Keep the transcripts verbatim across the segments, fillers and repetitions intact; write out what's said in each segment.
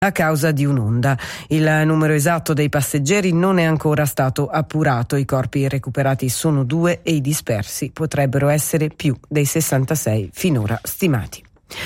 a causa di un'onda. Il numero esatto dei passeggeri non è ancora stato appurato. I corpi recuperati sono due e i dispersi potrebbero essere più dei sessantasei finora stimati.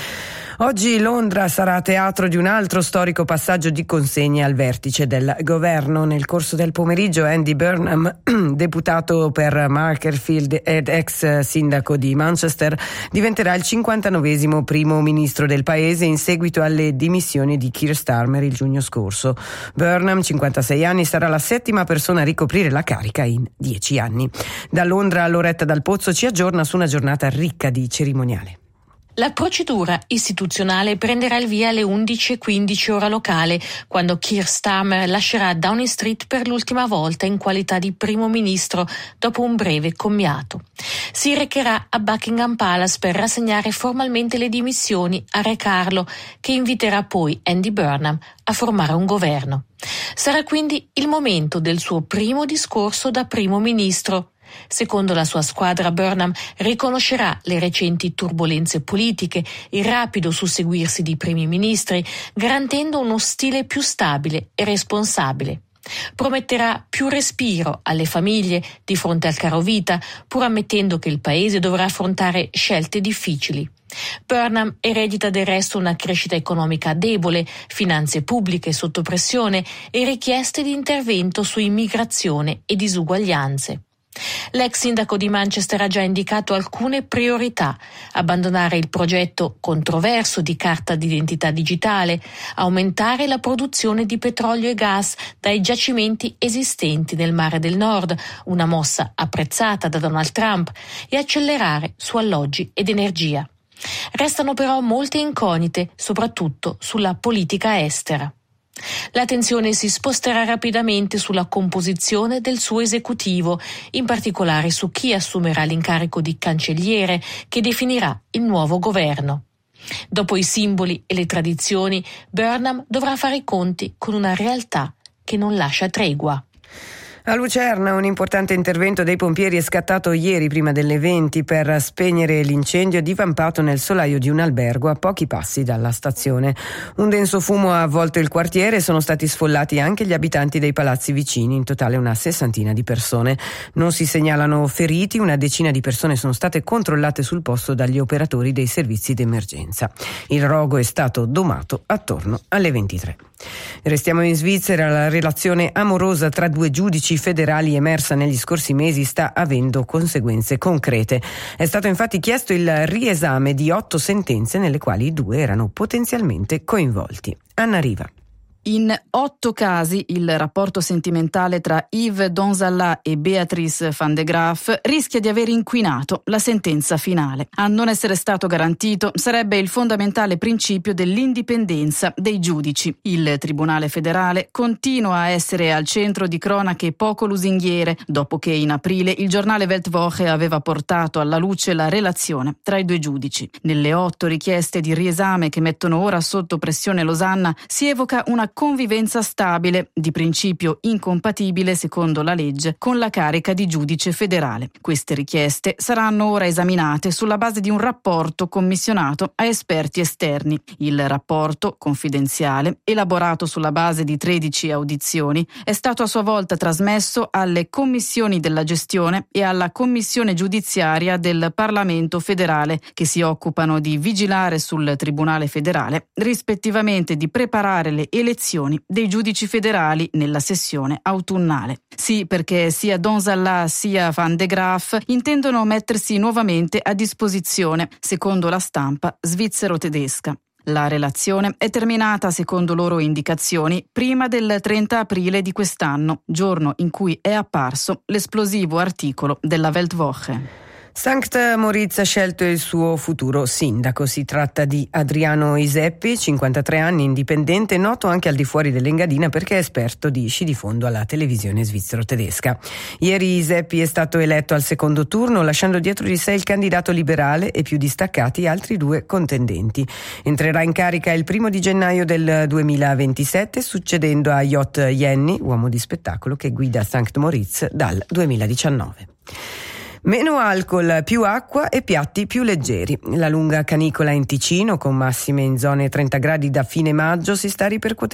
Oggi Londra sarà teatro di un altro storico passaggio di consegne al vertice del governo. Nel corso del pomeriggio Andy Burnham, deputato per Macclesfield ed ex sindaco di Manchester, diventerà il cinquantanovesimo primo ministro del paese in seguito alle dimissioni di Keir Starmer il giugno scorso. Burnham, cinquantasei anni, sarà la settima persona a ricoprire la carica in dieci anni. Da Londra Loretta Dal Pozzo ci aggiorna su una giornata ricca di cerimoniale. La procedura istituzionale prenderà il via alle undici e quindici ora locale, quando Keir Starmer lascerà Downing Street per l'ultima volta in qualità di primo ministro dopo un breve commiato. Si recherà a Buckingham Palace per rassegnare formalmente le dimissioni a Re Carlo, che inviterà poi Andy Burnham a formare un governo. Sarà quindi il momento del suo primo discorso da primo ministro. Secondo la sua squadra, Burnham riconoscerà le recenti turbolenze politiche, il rapido susseguirsi di primi ministri, garantendo uno stile più stabile e responsabile. Prometterà più respiro alle famiglie di fronte al carovita, pur ammettendo che il paese dovrà affrontare scelte difficili. Burnham eredita del resto una crescita economica debole, finanze pubbliche sotto pressione e richieste di intervento su immigrazione e disuguaglianze. L'ex sindaco di Manchester ha già indicato alcune priorità: abbandonare il progetto controverso di carta d'identità digitale, aumentare la produzione di petrolio e gas dai giacimenti esistenti nel Mare del Nord, una mossa apprezzata da Donald Trump, e accelerare su alloggi ed energia. Restano però molte incognite, soprattutto sulla politica estera. L'attenzione si sposterà rapidamente sulla composizione del suo esecutivo, in particolare su chi assumerà l'incarico di cancelliere che definirà il nuovo governo. Dopo i simboli e le tradizioni, Burnham dovrà fare i conti con una realtà che non lascia tregua. A Lucerna un importante intervento dei pompieri è scattato ieri prima delle venti per spegnere l'incendio divampato nel solaio di un albergo a pochi passi dalla stazione. Un denso fumo ha avvolto il quartiere e sono stati sfollati anche gli abitanti dei palazzi vicini, in totale una sessantina di persone. Non si segnalano feriti, una decina di persone sono state controllate sul posto dagli operatori dei servizi d'emergenza. Il rogo è stato domato attorno alle ventitré. Restiamo in Svizzera. La relazione amorosa tra due giudici federali emersa negli scorsi mesi sta avendo conseguenze concrete. È stato infatti chiesto il riesame di otto sentenze nelle quali i due erano potenzialmente coinvolti. Anna Riva. In otto casi il rapporto sentimentale tra Yves Donzalla e Beatrice van de Graaf rischia di aver inquinato la sentenza finale. A non essere stato garantito sarebbe il fondamentale principio dell'indipendenza dei giudici. Il Tribunale federale continua a essere al centro di cronache poco lusinghiere, dopo che in aprile il giornale Weltwoche aveva portato alla luce la relazione tra i due giudici. Nelle otto richieste di riesame che mettono ora sotto pressione Losanna si evoca una convivenza stabile, di principio incompatibile secondo la legge con la carica di giudice federale. Queste richieste saranno ora esaminate sulla base di un rapporto commissionato a esperti esterni. Il rapporto, confidenziale, elaborato sulla base di tredici audizioni, è stato a sua volta trasmesso alle commissioni della gestione e alla commissione giudiziaria del Parlamento federale, che si occupano di vigilare sul Tribunale federale, rispettivamente di preparare le elezioni dei giudici federali nella sessione autunnale. Sì, perché sia Donzalla sia Van de Graaf intendono mettersi nuovamente a disposizione, secondo la stampa svizzero-tedesca. La relazione è terminata, secondo loro indicazioni, prima del trenta aprile di quest'anno, giorno in cui è apparso l'esplosivo articolo della Weltwoche. Sankt Moritz ha scelto il suo futuro sindaco. Si tratta di Adriano Iseppi, cinquantatré anni, indipendente, noto anche al di fuori dell'Engadina perché è esperto di sci di fondo alla televisione svizzero-tedesca. Ieri Iseppi è stato eletto al secondo turno, lasciando dietro di sé il candidato liberale e più distaccati altri due contendenti. Entrerà in carica il primo di gennaio del duemilaventisette, succedendo a Jott Jenny, uomo di spettacolo che guida Sankt Moritz dal duemiladiciannove. Meno alcol, più acqua e piatti più leggeri. La lunga canicola in Ticino, con massime in zone trenta gradi da fine maggio, si sta ripercuotendo